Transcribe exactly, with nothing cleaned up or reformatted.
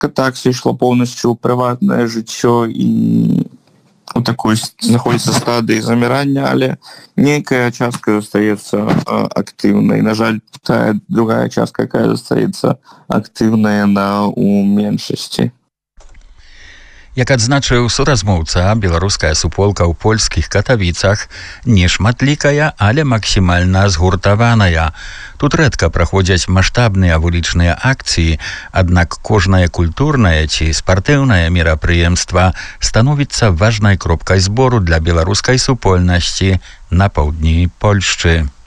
так сышло полностью прыватнае жыццё і у такой знаходзіцца стадыі замірання, але нейкая частка застаецца актыўнай. На жаль, тая другая частка, якая застаецца актыўная, на у меншасці. Як адзначыў суразмоўца, беларуская суполка ў польскіх Катавіцах не шматлікая, але максімальна згуртаваная. Тут рэдка праходзяць маштабныя вулічныя акцыі, аднак кожнае культурнае ці спартыўнае мерапрыемства становіцца важнай кропкай збору для беларускай супольнасці на паўдні Польшчы.